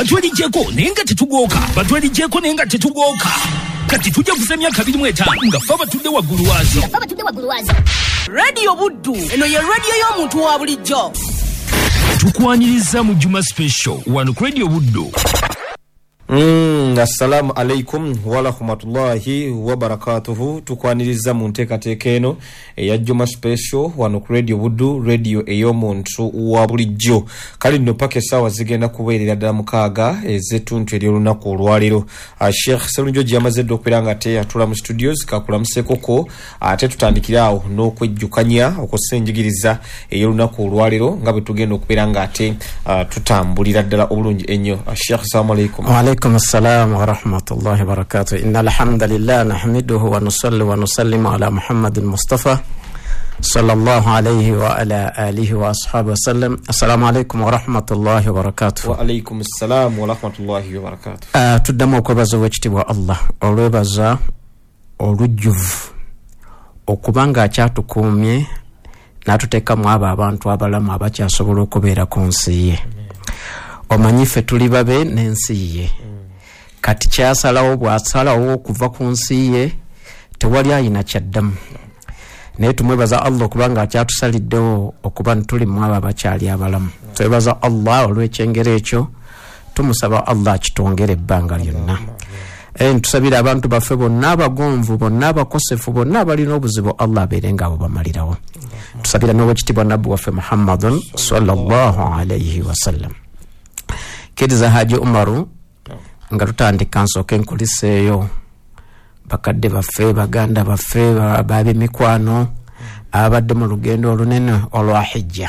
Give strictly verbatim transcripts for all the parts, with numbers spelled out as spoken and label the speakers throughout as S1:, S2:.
S1: Batwali jeko nenga tetugoka. Batwali jeko nenga tetugoka. Kati tujja kusemya kabiri mu etaano nga faba tudde waggulu wazo.
S2: Faba tudde waggulu wazo. Radio Buddu. Eno ye radio y'omuntu wa bulijjo.
S1: Tukwaniriza mu Juma Special wano ku Radio Buddu.
S3: Mm, assalamu alaikum wa rahmatullahi wa barakatuhu. Tukwaniriza mu nteekateeka eno eya Juma Special wano ku Radio Buddu, radio ey'omuntu wa bulijjo. Kali nno paka essaawa zigenda kubeerera ddala mukaaga ez'ettuntu ery'olunaku olwaleero. Sheikh Sserunjogi yamaze dda okubeera nga ate atula mu studios kakulamusekoko ate tutandikira awo n'okwejjukanya okusenjigiriza ey'olunaku olwaleero nga bwe tugenda okubeera nga ate uh, tutambulira ddala obulungi ennyo. Sheikh, assalamu alaikum.
S4: وعليكم السلام ورحمة الله وبركاته. إن الحمد لله نحمده ونصلي ونسلم على محمد المصطفى صلى الله عليه وعلى آله وأصحابه وسلم. السلام عليكم ورحمة الله وبركاته.
S3: وعليكم السلام ورحمة الله وبركاته.
S4: آه تدمو كبزا وجتبوا الله ولبزا ولجف okubanga akyatukuumye n'atuteekamu abo abantu abalamu abakyasobola okubeera ku nsi ye. Omanyi ffe tuli babe n'ensi ye. Kati kyasalawo bw'asalawo okuva ku nsi ye tewali ayina kyaddamu. Naye tumwebaza Allah okubanga akyatusaliddewo okuba tuli mu abo abakyali abalamu. Twebaza Allah olw'ekyengero ekyo, tumusaba Allah kitwongere ebbanga lyonna. Era tusabira abantu baffe bonna abagonvu, bonna abakosefu, bonna abalina obuzibu, Allah abeerenga abo bamalirawo. Tusabira n'owekitiibwa nabbi waffe Muhammadun sallallahu alayhi wa sallam. Kiriza Haji Umaru nga tutandika nsooke nkuliseeyo bakadde baffe, baganda baffe, bab'emikwano abadde mu lugendo olunene olwa hijja.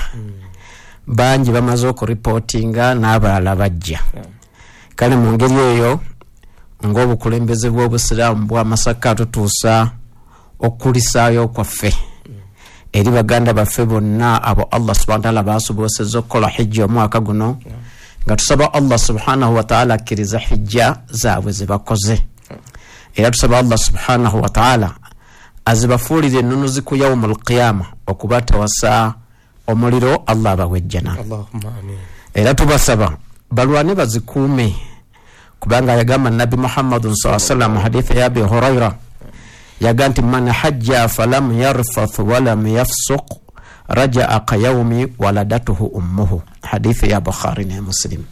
S4: Bangi bamaze okuripotinga n'abalala bajja. Kale mu ngeri eyo ng'obukulembeze bw'obusiraamu bw'amasaka tutuusa okulisaayo kwaffe eri baganda baffe bonna abo Allah subhanahu wa ta'ala baasobozesezza okukola hijja omwaka guno, nga tusaba Allah subhanahu wa ta'ala akkiriza hijja zaabwe ze bakoze. Era tusaba Allah subhanahu wa ta'ala azibafuulire ennunuzi ku yawmul qiyama okubatawasa omuliro Allah abawejjana.
S3: Allahumma amin.
S4: Era tubasaba balwane bazikuume kubanga yagamba Nabi Muhammad sallallahu alaihi wasallam hadithi ya Abi Huraira yaga nti man hajja falam yarfath walam yafsuq raja'a ka yawmi waladatuhu ummuhu. Hadithi ya Bukhari ne Muslim.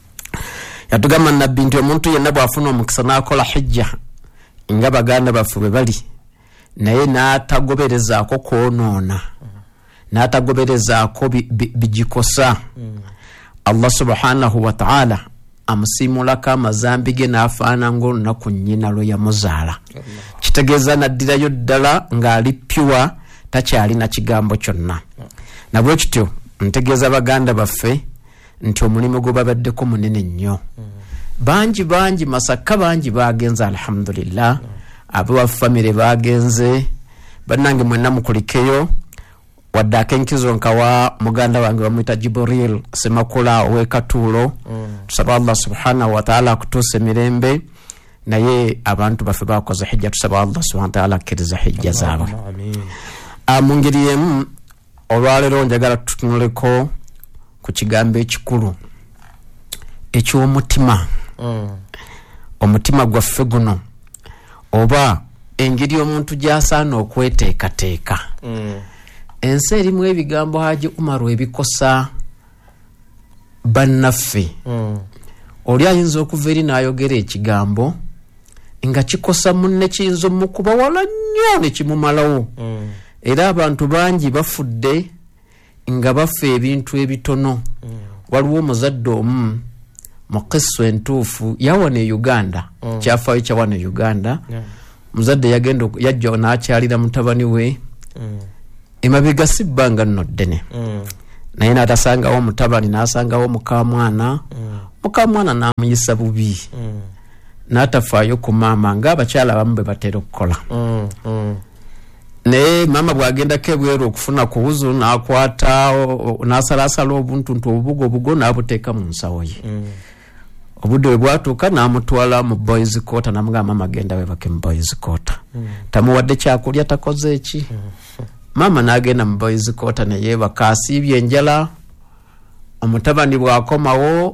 S4: Yatugamba Nabbi nti omuntu yenna bw'afuna omukisa n'akola hijja nga baganda baffe bwe bali, naye n'atagoberezaako kwonoona, n'atagoberezaako bigikosa, Allah subhanahu wa ta'ala amusimulako amazambi ge n'afaana ng'olunaku nnyina lwe yamuzaala. Kitegeeza naddirayo ddala ng'ali pyuwa, takyalina kigambo kyonna. Na bwe kityo ntegeeza baganda baffe nti omulimu gwe babaddeko munene nnyo. Bangi bangi Masaka bangi bagenze alhamdulillah. Abo family bagenze, bannange mwenna mukulikeyo wadde akenkizo nkawa muganda wange bamuyita Jibril Semakula owe Katuulo. Tusaba Allah subhanahu wa ta'ala akutuuse mirembe, naye abantu baffe bakoze hijja, tusaba Allah subhanahu wa ta'ala akkiriza hijja zaabwe. Mu ngeri emu olwaleero njagala tutunuleko ku kigambo ekikulu eky'omutima. Mm. Omutima gwaffe guno oba engeri omuntu gy'asaana okweteekateeka. Mm. Ensi erimu ebigambo Haji Umaru ebikosa bannaffe. Mm. Oli ayinza okuva eri n'ayogera ekigambo nga kikosa munne, kiyinza omukuba wala nnyo ne kimumalawo. Mm. Era abantu bangi bafudde nga baffe ebintu ebitono. Mm. Waliwo omuzadde omu mu kisso entuufu yawana e Uganda. Mm. Kyafaayo kyawana e Uganda. Yeah. Muzadde yagenda yajja n'akyalira mutabani we. Mm. Emabega si bbanga nno ddene. Mm. Naye n'atasangawo mutabani, n'asangawo mukamwana. Mm. Mukamwana n'amuyisa bubi. Mm. N'atafaayo ku maama ng'abakyala abamu bwe batera okukola. Mm. Mm. Ne mama bwagendako ebweru okufuna ku wuzu n'akwata n'asalaasala obuntu nti obubugo obugo n'abuteeka mu nsawo ye. Mm. Obudde bwe bwatuuka n'amutwala mu boys quarter, n'amugamba mama genda weebake mu boys quarter. Mm. Tamuwadde kyakulya, takoze eki. Mm. Mama n'agenda mu boys quarter ne yeebaka, asiibye enjala. Omutabani bw'akomawo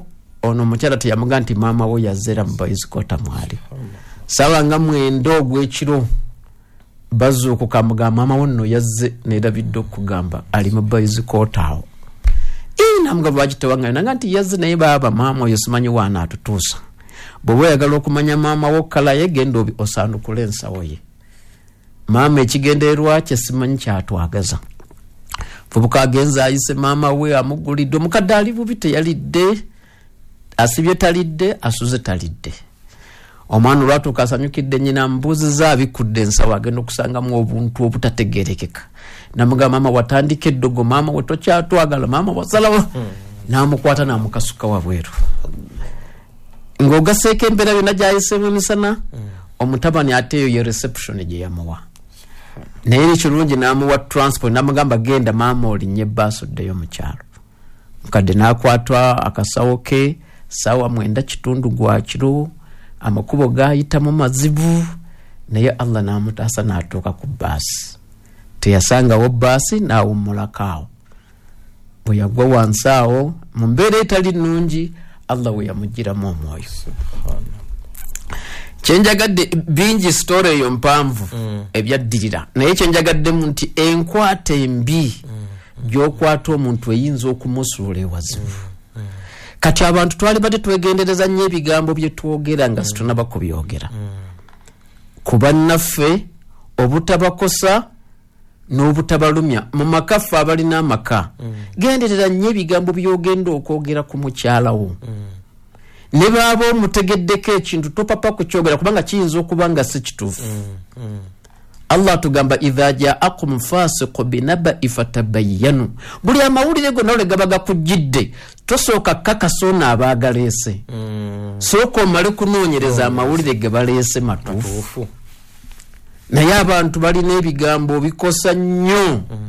S4: ono mukyala teyamuga nti maama we yazera mu boys quarter mwali sawa nga mwenda ogw'ekiro bazuukuka mugamba maama we nno yazze neerabidde okugamba ali mu boys quarter awo namugamba lwaki tewaŋŋayo nanga nti yazze naye baaba maama oyo simanyi waana atutuusa bw'oba oyagala okumanya maama wo kala ye genda obi osandukula ensawo ye maama ekigendererwa kye simanyi kyatwagaza fubuka agenza ayise maama we amugulidde omukadde ali bubi teyalidde asibye talidde asuze talidde omwana olwatuuka asanyukidde nnyina amubuuziza abikudde ensawo agenda okusangamu obuntu obutategerekeka namugamba maama watandika eddogo maama we tokyatwagala maama wasalawo hmm. namukwata namukasuka wabweru ng'ogaseeko embeera byonna gyayisemu emisana hmm. omutabani ate eyo ye reception gye yamuwa naye ekirungi namuwa transport namugamba genda maama olinnya ebbaasi oddeyo mu kyalo mukadde nakwatwa akasawo ke saawa mwenda kitundu gwa kiro amakubo gayitamu mazibu naye Allah namutaasa n'atuuka ku bbaasi teyasangawo bbaasi n'awummulakaawo bwe yagwa wansi awo mu mbeera etali nnungi Allah we yamugiramu omwoyo kyenjagadde bingi story eyo mpanvu mm. ebyaddirira naye kyenjagaddemu nti enkwata embi mm. gy'okwata omuntu eyinza okumusuula ewazibu mm. mm. kati abantu twali badde twegendereza nnyo ebigambo bye twogera nga mm. situnaba kubyogera mm. ku bannaffe obutabakosa n'obutabalumya mu makafu abalina amaka mm. genderera nnyo ebigambo by'ogenda okwogera ku mukyalawo mm. ne baaba omutegeddeko ekintu topapa kukyogera kubanga kiyinza okuba nga si kituufu mm. mm. Allah tugamba idha ja'akum fasiqu binaba'i fatabayyanu buli amawulire gonna ole gaba gakujjidde tosooka kakasa ono aba agaleese mm. sooka omale kunoonyereza mm. amawulire ge baleese matuufu naye abantu balina ebigambo bikosa nnyo mm.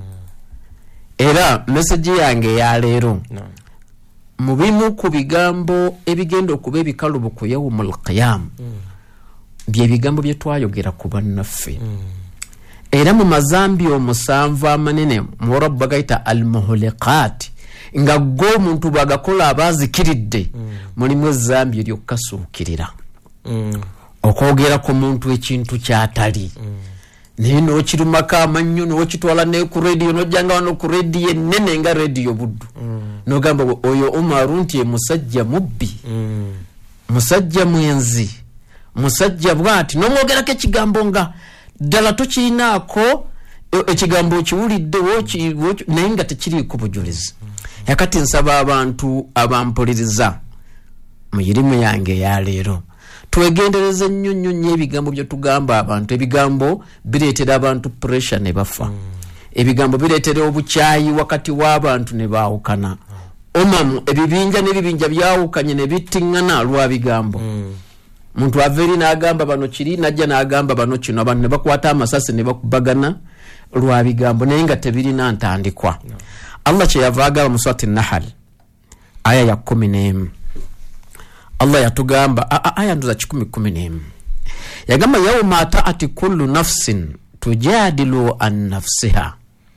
S4: era meseji yange ya leero no. mu bimu ku bigambo ebigenda okuba ebikalubu ku yawmul qiyam mm. bye bigambo bye twayogera ku bannaffe mm. era mu mazambi omusanvu amanene mu Rabba gaita al-muhliqat nga go omuntu bwagakola abazikiridde mm. mulimu ezambi eryokukasuukirira mm. okwogera ku muntu ekintu kyatali mm. naye n'okirumako amannyo n'okitwala ne ku radio n'ojjanga wano ku radio ennene nga radio buddu mm. n'ogamba oyo Umaru nti musajja mubbi mm. musajja mwenzi musajja bwati n'omwogerako ekigambo nga ddala tokirinaako ekigambo kiwulidde naye nga tekiriiko bujulizi mm. yakati nsaba abantu abampuliriza mu irimu yange eya leero twegendereze nnyo nnyo nnyo ebigambo bye tugamba abantu ebigambo bireetera abantu pressure ne bafa mm. ebigambo bireetera obukyayi wakati w'abantu ne baawukana mm. omamu ebibinja n'ebibinja byawukanye ne bittiŋŋana lwa bigambo mm. muntu ava eri n'agamba bano kiri najja n'agamba bano kino abantu ne bakwata amasasi ne bakubagana lwa bigambo naye nga tebirina ntandikwa no. Allah kyeyava agamba mu surati Nahal aya ya kumi n'emu Allah yatugamba aya nduza kikumi kumi n'emu yagamba yawma ta'ati kullu nafsin tujadilu an nafsiha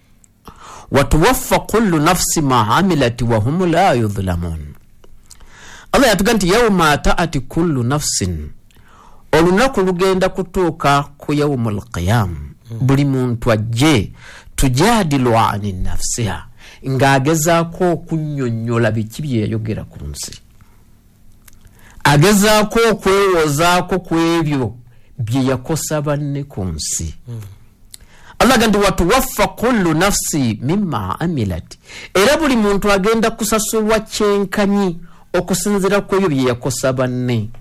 S4: wa tuwaffa kullu nafsi ma amilat wa hum la yudhlamun. Allah yatugamba nti yawma ta'ati kullu nafsin olunaku lugenda kutuuka ku yawmul qiyam mm. buli muntu ajje tujadilu an nafsiha ng'agezaako okunnyonnyola biki bye yayogera ku nsi agezaako okwewozaako ku ebyo bye yakosa banne ku nsi mm. Allah gandi watuwaffa kullu nafsi mimma amilat era buli muntu agenda kusasulwa kyenkanyi okusinzira ku ebyo bye yakosa banne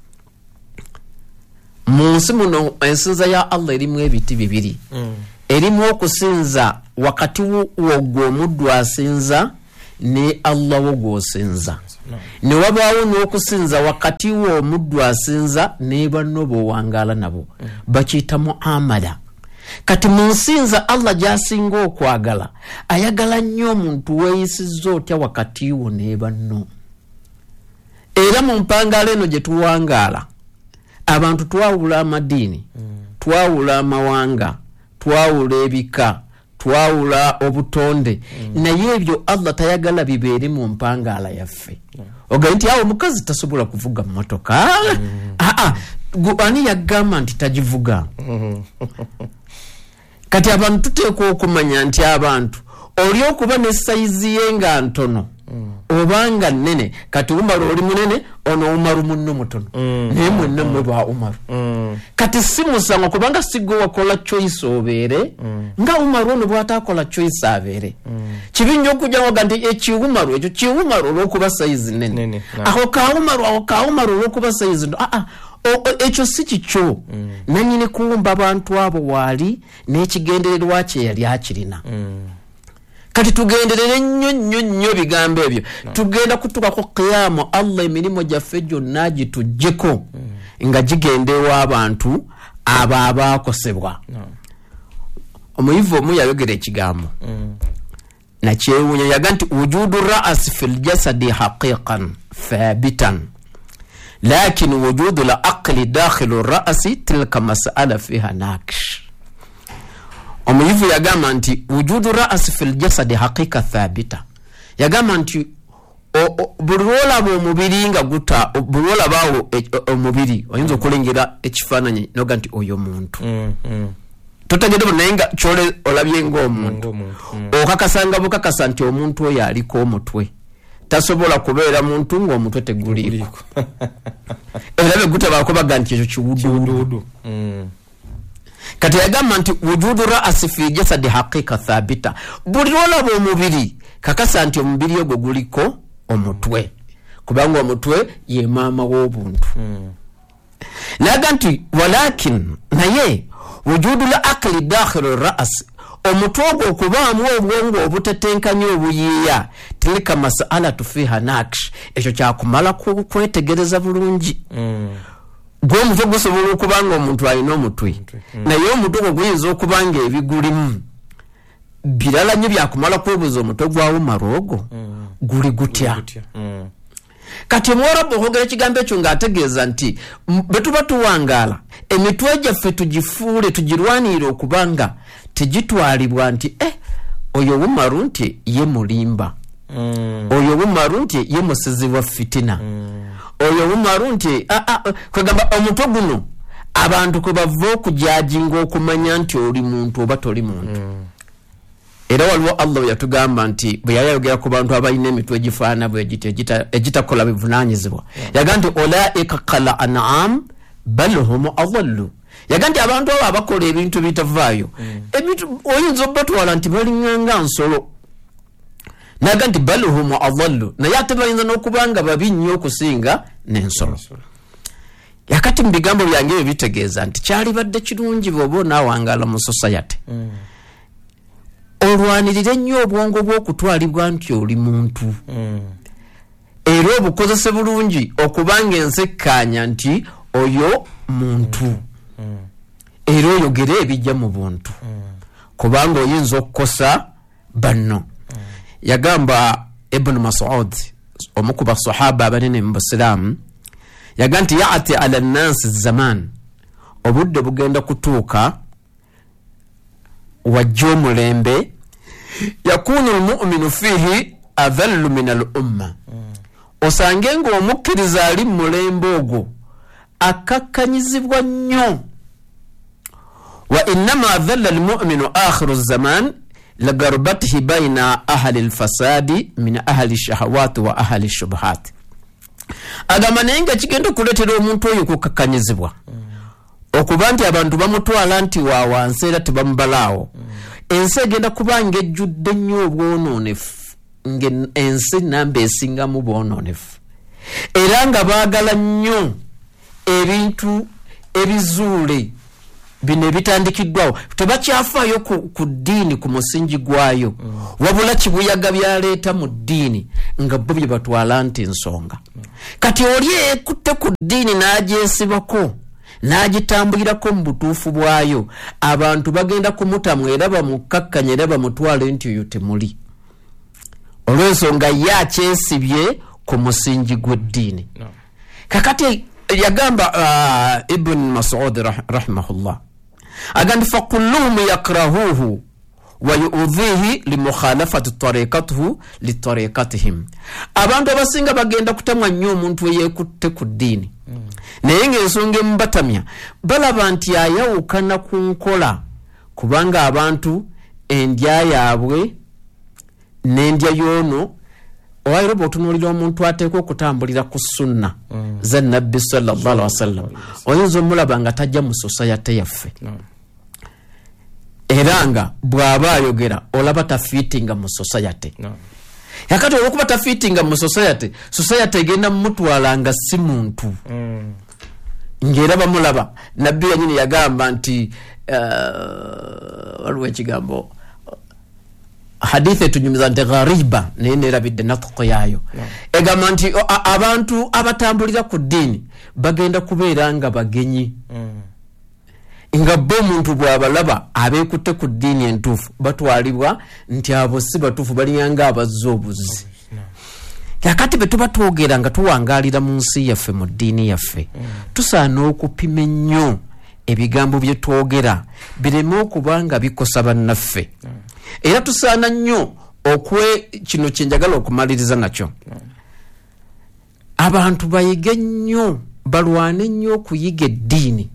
S4: mu nsi muno ensinza ya Allah erimu ebiti bibiri mm. erimu okusinza wakati wogwo omuddu asinza ne Allah wogwo osinza no. ne wabaawo n'okusinza wakati wo omuddu asinza ne banno b'owangala nabo mm. bakiyita muamala kati mu nsinza Allah gy'asinga okwagala ayagala nnyo omuntu weeyisizza otya wakati wo ne banno era mu mpangala eno gye tuwangaala abantu twawula amadiini mm. twawula amawanga twawula ebika twawula obutonde mm. naye ebyo Allah tayagala bibeere mu mpangala yaffe yeah. oganti awo mukazi tasobola kuvuga mmotoka ah ah ani yagamba nti tagivuga kati abantu tuteekwa okumanya nti abantu oli okuba ne sayizi yenga ntono obanga nene kati Umaru oli munene ono Umaru munno mutono naye mwenna mmwe ba Umaru kati si musango kubanga sigwe wakola choice obeere nga Umaru ono bw'ataakola choice abeere kibinja okujja waga nti eki Umaru ekyo ki Umaru olw'okuba sayizi nene aho ka Umaru aho ka Umaru olw'okuba sayizi ah ah ekyo si kikyo nannyini kuwumba abantu abo waali n'ekigendererwa kye yali akirina kati tugenderere nnyo nnyo nnyo bigambo ebyo tugenda kutuka ko qiyamo Allah emirimu gyaffe gyonna gitujjeko nga gigendewa abantu abo abaakosebwa omuyivu omu yayogera ekigambo nakyewunya yaga nti wujudu ra'as fil jasadi haqiqan thabitan lakin wujudu la aqli dakhilu ra'asi tilka mas'ala fiha naksh omuyivu yagamba nti wujudu ra'as fil jasadi haqiqa thabita yagamba nti buli lwolaba omubiri nga guta buli lwolabaawo omubiri oyinza okulengera ekifaananyi noga nti oyo muntu totegedde naye nga kyole olabye ng'omuntu okakasanga bukakasa nti omuntu oyo aliko omutwe tasobola kubeera muntu ng'omutwe teguliiko era be gutabaako baga nti ekyo kiwuduwudu kati yagamba nti wujudu ra'asi fi jasadi haqiqa thabita buli lwolaba omubiri kakasa nti omubiri ogwo guliko omutwe kubanga omutwe ye maama w'obuntu naga nti walakin naye wujudu la aqli dakhilu ra'as omutwe ogwo okubaamu obwongo obutetenkanya obuyiiya tilika mas'alatu fiha naksh ekyo kyakumala kwetegereza bulungi gwe mutwe gusobola okubanga omuntu alina omutwe naye omutwe ogwo guyinza okubanga ebigulimu birala nnyo byakumala kwebuuza omutwe gwa Umaru ogwo guli gutya kati Omwarabu okwogera ekigambo ekyo ng'ategeeza nti bwe tuba tuwangaala emitwe gyaffe tugifuule tugirwanirire okubanga tegitwalibwa nti eh oyo Umaru nti ye mulimba oyo Umaru nti ye musizi wa fitina oyo Umaru nti kwegamba omutwe guno abantu kwe bava okujajinga okumanya nti oli muntu oba toli muntu era waliwo Allah yatugamba nti bwe yayogera ku bantu abalina emitwe egifaana bwe egitakola bivunaanyizibwa yaga nti olaika qala an'am bal hum adallu yaga nti abantu abo abakola ebintu bitavaayo oyinza obatwala nti balinganga nsolo naga nti bal hum adallu naye ate bayinza n'okubanga babi nnyo okusinga n'ensolo yakati mu bigambo byange ebyo bitegeeza nti kyali badde kirungi bw'oba onaawangala mu society olwanirire nnyo obwongo bw'okutwalibwa nti oli muntu era obukozese bulungi okubanga ensekkaanya nti oyo muntu era oyogere ebijja mu buntu kubanga oyinza okukosa banno yagamba Ibn Mas'ud omu ku basahaba abanene mu Busiraamu yaga nti yaati ala nnansi zaman obudde bugenda kutuuka wajja omulembe yakunu almu'minu fihi adhallu min al-umma osange ng'omukkiriza ali mu mulembe ogwo akakkanyizibwa nnyo wa innama adhalla almu'minu akhiru zaman lagarbatihi bayna ahli alfasadi min ahli shahawati wa ahli shubuhat agamba naye nga kigenda okuleetera omuntu oyo kukakkanyizibwa okuba nti abantu bamutwala nti wa wansi era tebamubalaawo ensi egenda kubanga ejjudde nnyo obwonoonefu ng'ensi namba esingamu bwonoonefu era nga baagala nnyo ebintu ebizuule bino ebitandikiddwawo tebakyafaayo ku, ku ddiini ku musingi gwayo wabula kibuyaga byaleeta mu ddiini nga bo bye batwala nti nsonga kati oli ekutte ku ddiini n'agyesibako n'agitambulirako mu butuufu bwayo abantu bagenda kumutamu era bamukakkanya era bamutwale nti oyo temuli olw'ensonga ye akyesibye ku musingi gw'eddiini kakati yagamba uh, Ibn Mas'ud rahimahullah agandi fakulluhum yakrahuhu wa yu'dhihi limukhalafati tariqatuhu li tariqatihim. Abantu abasinga bagenda kutamwa nnyo omuntu eyekutte ku ddiini mm. naye ng'ensonga emubatamya balaba nti ayawukana ku nkola kubanga abantu endya yaabwe n'endya y'ono owairo bw'otunuulira omuntu ateekwa okutambulira ku sunna mm. za nabbi sallallahu alaihi wasallam oyinza omulaba nga tajja mu society yaffe mm. era nga bw'aba ayogera olaba tafiitinga mu society no. yakati olwokuba tafiitinga mu society society egenda mumutwala nga si muntu mm. ng'era bamulaba nabbi yanyini yagamba nti uh, waliwo ekigambo hadithi etunyumiza nti ghariba naye neerabidde natoko yaayo no. egamba nti abantu abatambulira ku ddiini bagenda kubeera nga bagenyi mm. nga bo muntu bw'abalaba abeekutte ku ddiini entuufu batwalibwa nti abo si batuufu balinganga abazza obuzi no. yakati bwe tuba twogera nga tuwangaalira mu nsi yaffe mu ddiini yaffe mm. tusaana okupima ennyo ebigambo bye twogera bireme okuba nga bikosa bannaffe mm. era tusaana nnyo okwe kino kye njagala okumaliriza nakyo mm. abantu bayige nnyo balwane nnyo okuyiga eddiini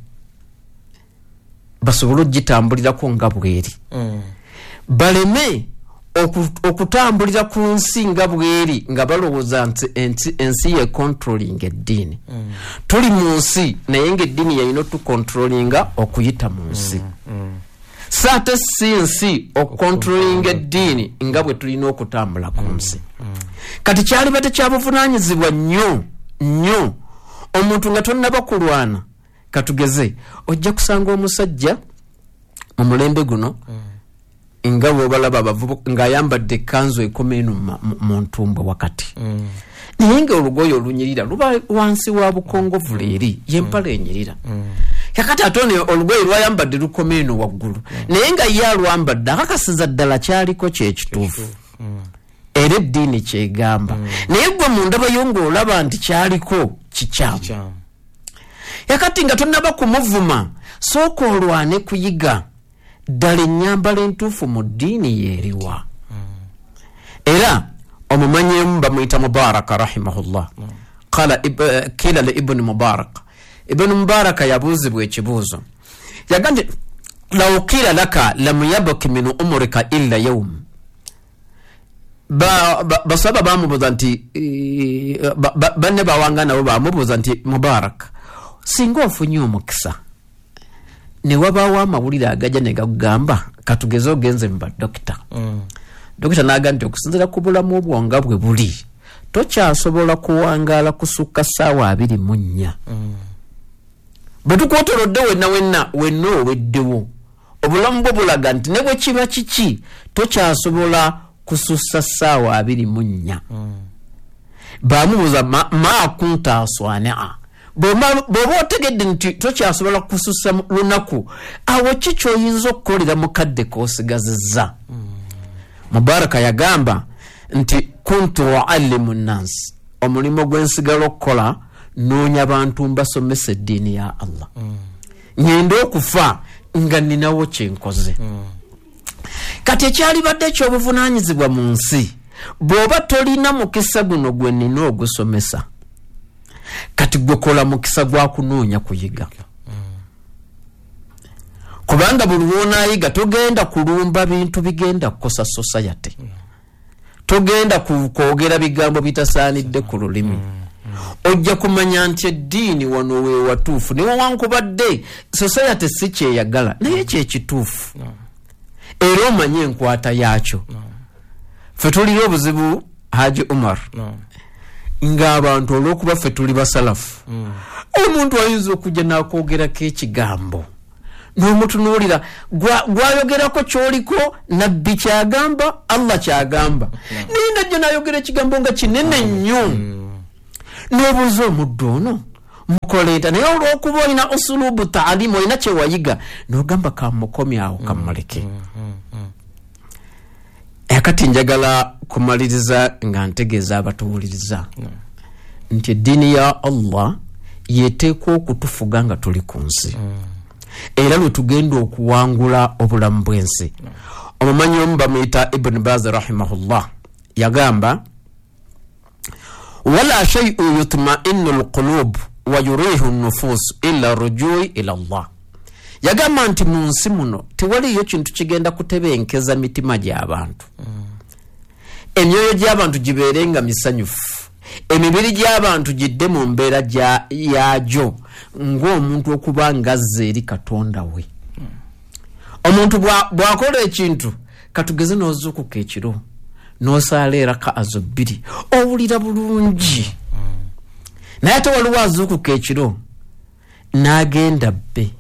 S4: basobole ogitambulirako nga bweri mm. baleme okutambulira ku nsi nga bweri nga balowooza nti ensi ye controlling eddiini mm. tuli mu nsi naye nga eddiini yayina otucontrollinga okuyita mu nsi mm. mm. saate si nsi okucontrolling eddiini nga bwe tulina okutambula ku nsi mm. mm. kati kyali bate kyabuvunaanyizibwa nnyo nnyo omuntu nga tonnaba kulwana katugeze ojja kusanga omusajja mu mulembe guno mm. nga bw'obalaba abavubuka ng'ayambadde ekkanzu ekoma eno mu ntumbo wakati mm. naye nga olugoye olunyirira luba wansi wa bukongovula eri yempala enyirira mm. yakati ate ono olugoye lwayambadde lukoma eno waggulu mm. naye nga ye alwambadde akakasiza ddala kyaliko kyekituufu mm. era eddiini kyegamba mm. naye gwe mu ndaba yo ng'olaba nti kyaliko kikyamu yakati nga tonnaba kumuvuma sooka olwane kuyiga ddala ennyambala entuufu mu ddiini yeeriwa mm. era omumanyemu bamuyita mubaraka rahimahullah mm. qala ib, uh, kila li ibuni mubarak ibuni mubaraka yabuuzibwa ekibuuzo yagambye law kila laka lam yabki min umrika illa yawm ba basaba ba bamubuuza nti ba, ba, banne bawanga nabo bamubuuza nti mubarak singa ofunye omukisa ne wabaawo amawulire agajja ne gagamba katugeze ogenze mu badokita mm. dokita n'agamba nti okusinziira ku bulamu obwonga bwe buli tokyasobola kuwangaala kusukka ssaawa abiri mu nnya mm. bwe tukwotorodde wenna wenna wenna oweddewo obulamu bwe bulaga nti ne bwe kiba kiki tokyasobola kusussa ssaawa abiri mu nnya mm. baamubuuza maakunta aswania bw'oba otegedde nti tokyasobola kusussa lunaku awo ki kyoyinza okukolera mukadde k'osigazizza mm. mubaraka yagamba nti kuntu uallimu nnansi omulimu gwensigala okukola noonya bantu mbasomesa eddiini ya Allah mm. ngenda okufa nga ninawo kyenkoze mm. kati ekyalibadde ekyobuvunaanyizibwa mu nsi bw'oba tolina mukisa guno gwe nina ogusomesa kati gwe kola mukisa gwa kunoonya kuyiga mm. kubanga buli lwonaayiga togenda kulumba bintu bigenda kukosa society mm. togenda kwogera bigambo bitasaanidde ku lulimi mm. mm. ojja kumanya nti eddiini wano we watuufu newawankubadde society si kyeyagala naye kyekituufu mm. era omanye enkwata yaakyo mm. fe tulira obuzibu Haji Umar mm. ng'abantu olw'okuba ffe tuli basalafu mm. omuntu ayinza okujja n'akwogerako ekigambo n'omutunuulira gwayogerako ky'oliko nabbi kyagamba Allah kyagamba mm. naye ng'ajja n'ayogera ekigambo nga kinene nnyo mm. n'obuuza omuddu ono mukoleeta naye olw'okuba olina usulubu taalimu olina kyewayiga n'ogamba kamukomyawo kamuleke mm. mm. mm. akati njagala kumaliriza nga ntegeeza abatuwuliriza no. nti eddiini ya Allah yeteekwa okutufuga nga tuli ku nsi mm. era lwe tugenda okuwangula obulamu bw'ensi no. omumanyi omu bamuyita Ibn Baz rahimahullah yagamba wala shay'un yutma'innu alqulub wa yurihu an-nufus illa rujui ila Allah. Yagamba nti mu nsi muno tewaliyo kintu kigenda kutebenkeza mitima gy'abantu, emyoyo gy'abantu gibeerenga misanyufu, emibiri gy'abantu gidde mu mbeera yagyo ng'omuntu okuba ngazze eri Katonda we. Omuntu bw'akola ekintu katugeze n'ozuukuka ekiro n'osaala eraka azo bbiri owulira bulungi, naye ate waliwo azuukuka ekiro n'agenda bbe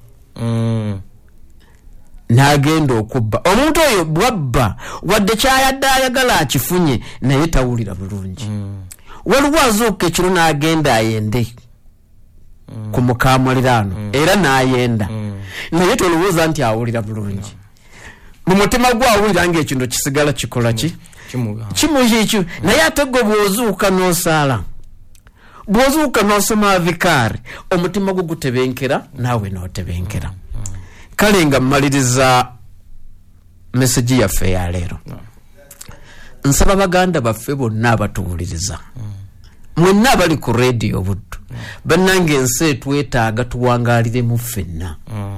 S4: n'agenda okubba. Omuntu oyo bwabba wadde kyayadde ayagala akifunye naye tawulira bulungi. Waliwo azuukuka ekiro n'agenda ayende ku mukamuliraano era n'ayenda naye tolowooza nti awulira bulungi. Mu mutima gwe awulira ng'ekintu kisigala kikola ki kimuyiikyo. Naye ate gwe bw'ozuuka n'osaala, bw'ozuuka n'osoma vikaari, omutima gwe gutebenkera naawe n'otebenkera. Kale nga mmaliriza meseji yaffe ya leero, nsaba baganda baffe bonna abatuwuliriza, mwenna abali ku Radio Buddu, bannange ensi twetaaga tuwangaaliremu ffenna.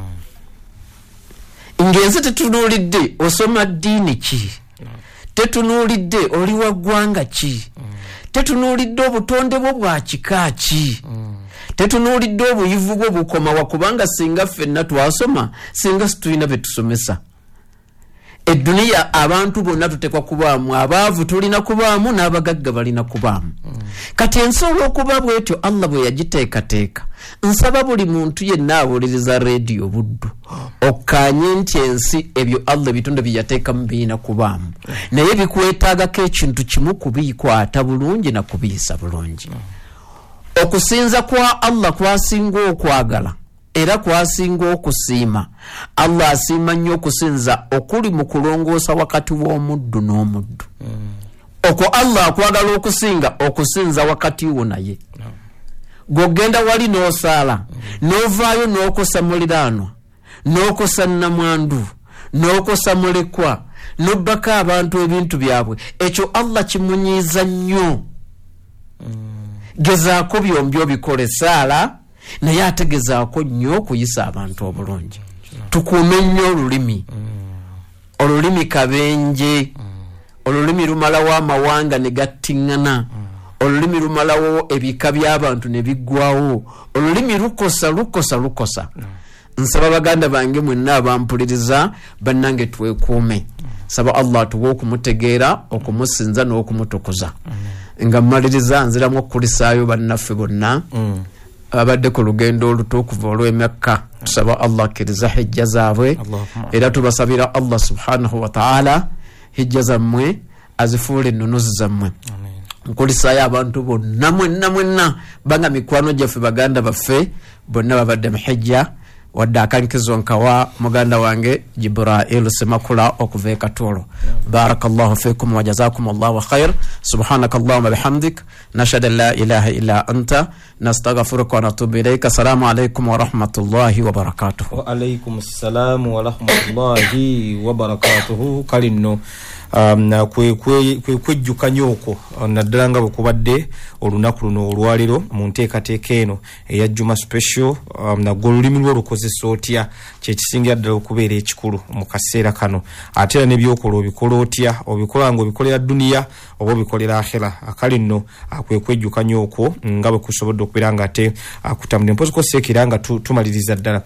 S4: Ng'ensi tetunuulidde osoma ddiini ki, tetunuulidde oli wa ggwanga ki, tetunuulidde obutonde bwo bwa kika ki, tetunuulidde obuyivu bwo bukomawa, kubanga singa ffenna twasoma singa situlina be tusomesa. Edduniya abantu bonna tutekwa kubaamu, abaavu tulina kubaamu n'abagagga balina kubaamu. Kati ensi olw'okuba bwetyo Allah bwe yagiteekateeka, nsaba buli muntu yenna awuliriza Radio Buddu okkaanye nti ensi ebyo Allah ebitonde bye yateekamu birina kubaamu, naye bikwetaagako ekintu kimu kubiikwata bulungi na kubiisa bulungi. Okusinza kwa Allah kwasinga okwagala era kwasinga okusiima. Allah asiima nnyo okusinza okuli mu kulongoosa wakati w'omuddu n'omuddu. Okwo Allah akwagala okusinga okusinza wakati wo naye. Gw'ogenda wali n'osaala n'ovaayo n'okosa muliraanwa n'okosa nnamwandu n'okosa mulekwa n'obbako abantu ebintu byabwe, ekyo Allah kimunyiiza nnyo. Gezaako byombi obikole, saala naye ate gezaako nnyo okuyisa abantu obulungi. Tukuume nnyo olulimi. Olulimi kabenje, olulimi lumalawo amawanga ne gattiŋŋana, olulimi lumalawo ebika by'abantu ne biggwawo, olulimi lukosa lukosa lukosa. Nsaba baganda bange mwenna abampuliriza bannange twekuume. Saba Allah tuwe okumutegeera, okumusinza n'okumutukuza. Nga mmaliriza nziramu okulisaayo bannaffe bonna abadde ku lugendo olutuukuvu olw'Emekka. Tusaba Allah akkiriza hijja zaabwe era tubasabira Allah subhanahu wa ta'ala hijja zammwe azifuule ennunuzi zammwe. Nkulisaayo abantu bonna mwenna mwenna banga mikwano gyaffe baganda baffe bonna babadde mu hijja, wadde akankizo nkawa muganda wange Jibril Semakula okuva e Katoro. Barakallahu fikum wa jazakum Allahu khair. Subhanakallahumma bihamdik nashhadu an la ilaha illa anta nastaghfiruka wa natubu ilayka. Assalamu alaykum wa rahmatullahi wa barakatuh.
S3: Wa alaykum assalam wa rahmatullahi wa barakatuh. Kalino um, kwe kwe kwe kwejjukanya okwo naddala nga bwekubadde olunaku luno olwaliro mu nteekateeka eno eya Juma special, um, nagwo olulimi lwo lukozesa otya kyekisingira ddala okubeera ekikulu mu kaseera kano, ate era n'ebyokola obikola otya, obikola nga obikolera duniya oba obikolera akhera. Akali nno kwe kwejjukanya okwo nga bwe kusobodde okubeera nga ate akutambulira mpozi ko seekera nga tumaliriza ddala.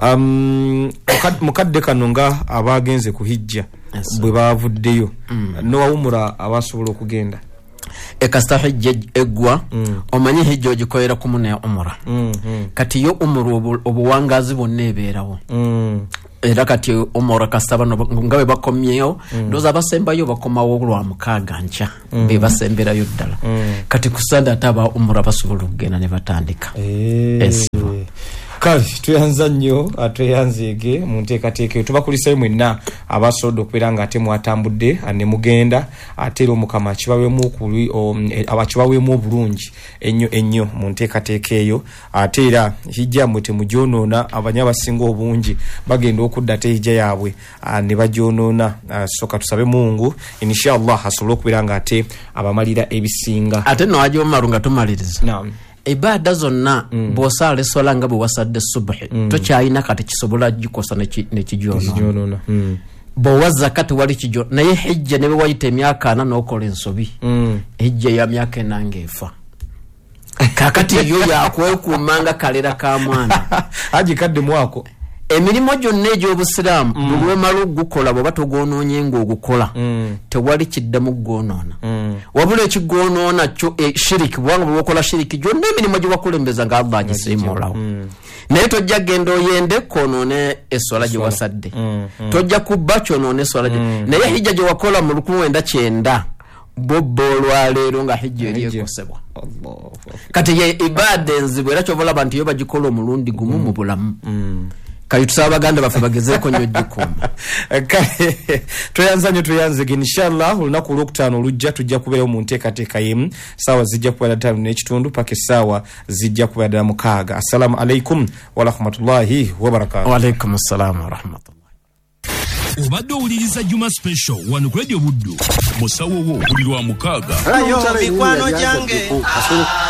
S3: Um, mukadde kano nga abaagenze ku hijja bwe baavuddeyo n'owawumula abasobola okugenda
S4: ekasta hijja eggwa, omanyi hijja ogikolera kumu ne umura. Kati yo umura obuwangazi bwonna ebeerawo, era kati umura kasita bano nga bwe bakomyeyo ndowooza abasembayo bakomawo lwa mukaaga nkya be basemberayo ddala. Kati ku Sande ate aba umura basobola okugenda ne batandika esibo.
S3: kale tuyanza nnyo atweyanzeege mu nteekateeka tubakulisayo mwenna abasobola okubeera nga ate mwatambudde ne mugenda ate era omukama kibaweemu abakibaweemu obulungi ennyo ennyo mu nteekateeka eyo ate era hijja mmwe temugyonoona abanya abasinga obungi bagenda okudda ate hijja yaabwe ne bagyonoona soka tusabe Mungu inshallah asobole okubeera nga ate abamalira ebisinga
S4: ate no ajomaru nga tumaliriza
S3: naam
S4: ibada zonna mm. bw'osaala essola nga bwe wasadde subuhi mm. tokyalina kati kisobola gikosa nekijyonoona mm. bw'owa zakati wali kijyo naye hijja ne bwe wayita emyaka ana n'okola ensobi mm. hijja ya myaka ena ng'efa kakati yo yakwekuumanga kalera ka mwana
S3: agikadde mwako
S4: emirimu gyonna egy'obusiraamu mm. bulwemala okugukola bw'oba togoonoonye ng'ogukola mm. tewali kiddamu gwonoona mm. wabula ekigwonoona kyo e, shiriki bwanga bwokola shiriki gyonna emirimu gye wakulembeza nga Allah agisiimuulawo mm. naye tojja genda oyende koonoone essola gye wasadde mm. mm. tojja kubba kyonoone essola gye mm. naye hijja gye wakola mu lukumi lwenda kyenda bobbo olwaleero nga hijja eri ekosebwa kati ye ibaada enzibu era kyoba olaba nti yo bagikola omulundi gumu mu bulamu mm. kali tusaba baganda bafe bagezeeko nnyo gikuma
S3: kale tuyanza nnyo tuyanzege inshallah olunaku olwokutaano olujja tujja kubeerawo mu nteekateeka yemu saawa zijja kubeera ttaano n'ekitundu paka essaawa zijja kubeera ddala mukaaga assalamu alaikum warahmatullahi wabarakatuh.
S4: Waalaikum assalamu warahmatullahi.
S1: Obadde owuliriza Juma Special wano ku Radio Buddu musawo wo buli lwa mukaaga
S5: mikwano gyange